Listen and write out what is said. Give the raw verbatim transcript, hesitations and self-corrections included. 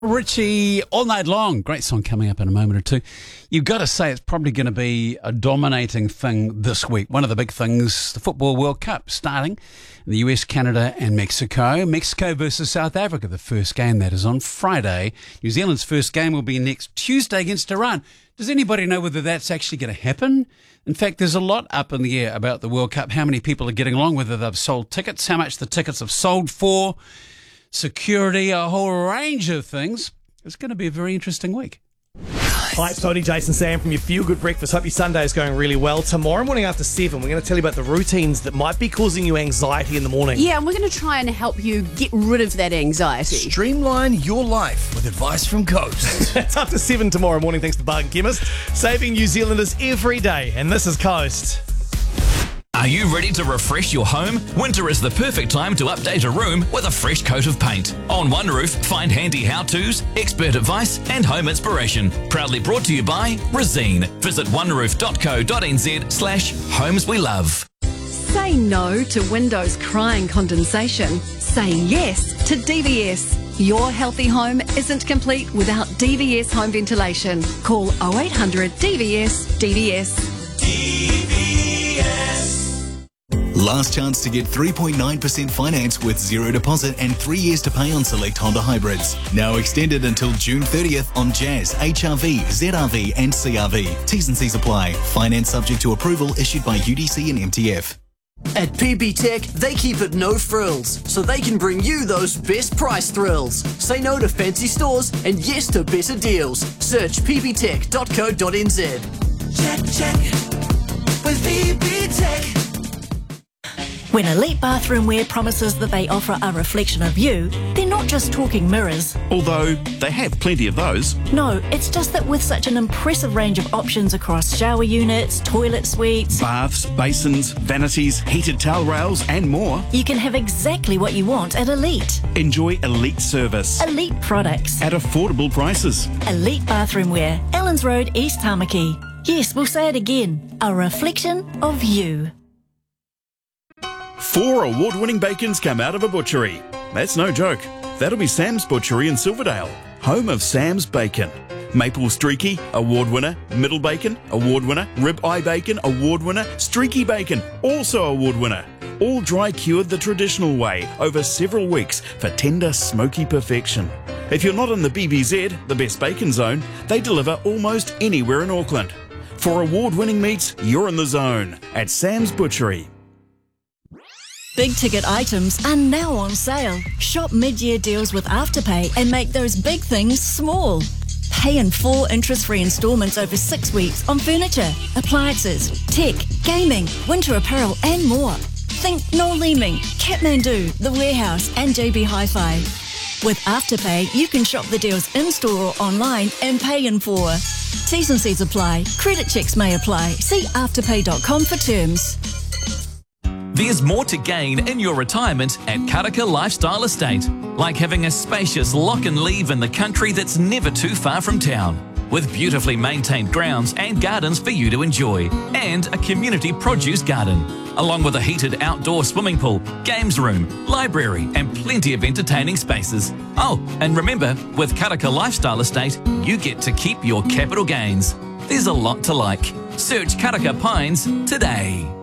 Richie, All Night Long. Great song coming up in a moment or two. You've got to say it's probably going to be a dominating thing this week. One of the big things, the Football World Cup, starting in the U S, Canada and Mexico. Mexico versus South Africa, the first game that is on Friday. New Zealand's first game will be next Tuesday against Iran. Does anybody know whether that's actually going to happen? In fact, there's a lot up in the air about the World Cup, how many people are getting along, whether they've sold tickets, how much the tickets have sold for, security, a whole range of things. It's going to be a very interesting week. Hi, it's Tony, Jason, Sam from your Feel Good Breakfast. Hope your Sunday is going really well. Tomorrow morning after seven, we're going to tell you about the routines that might be causing you anxiety in the morning. Yeah, and we're going to try and help you get rid of that anxiety. Streamline your life with advice from Coast. It's up to seven tomorrow morning thanks to Bargain Chemist, saving New Zealanders every day. And this is Coast. Are you ready to refresh your home? Winter is the perfect time to update a room with a fresh coat of paint. On One Roof, find handy how-tos, expert advice and home inspiration. Proudly brought to you by Resene. Visit oneroof.co.nz slash homes we love. Say no to windows crying condensation. Say yes to D V S. Your healthy home isn't complete without D V S home ventilation. Call oh eight hundred D V S D V S. D V S. Last chance to get three point nine percent finance with zero deposit and three years to pay on select Honda hybrids. Now extended until June thirtieth on Jazz, H R V, Z R V and C R V. T's and C's apply. Finance subject to approval issued by U D C and M T F. At P B Tech, they keep it no frills, so they can bring you those best price thrills. Say no to fancy stores and yes to better deals. Search p b tech dot co dot n z. Check, check, with P B Tech. When Elite Bathroom Wear promises that they offer a reflection of you, they're not just talking mirrors. Although they have plenty of those. No, it's just that with such an impressive range of options across shower units, toilet suites, baths, basins, vanities, heated towel rails and more, you can have exactly what you want at Elite. Enjoy Elite service. Elite products. At affordable prices. Elite Bathroom Wear, Ellens Road, East Tamaki. Yes, we'll say it again. A reflection of you. Four award-winning bacons come out of a butchery. That's no joke. That'll be Sam's Butchery in Silverdale, home of Sam's Bacon. Maple Streaky, award winner. Middle Bacon, award winner. Rib Eye Bacon, award winner. Streaky Bacon, also award winner. All dry cured the traditional way over several weeks for tender, smoky perfection. If you're not in the B B Z, the best bacon zone, they deliver almost anywhere in Auckland. For award-winning meats, you're in the zone at Sam's Butchery. Big ticket items are now on sale. Shop mid-year deals with Afterpay and make those big things small. Pay in four interest-free instalments over six weeks on furniture, appliances, tech, gaming, winter apparel and more. Think Noel Leeming, Kathmandu, The Warehouse and J B Hi-Fi. With Afterpay, you can shop the deals in-store or online and pay in four. T's and C's apply. Credit checks may apply. See afterpay dot com for terms. There's more to gain in your retirement at Karaka Lifestyle Estate, like having a spacious lock and leave in the country that's never too far from town, with beautifully maintained grounds and gardens for you to enjoy, and a community produce garden, along with a heated outdoor swimming pool, games room, library and plenty of entertaining spaces. Oh, and remember, with Karaka Lifestyle Estate, you get to keep your capital gains. There's a lot to like. Search Karaka Pines today.